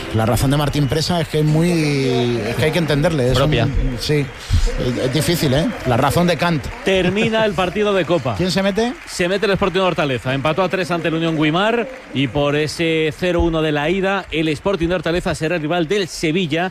La razón de Martín Presa es que hay que entenderle. Propia. Sí, es difícil, ¿eh? La razón de Kant. Termina el partido de Copa. ¿Quién se mete? Se mete el Sporting de Hortaleza. Empató a 3 ante el Unión Güímar y por ese 0-1 de la ida, el Sporting de Hortaleza será rival del Sevilla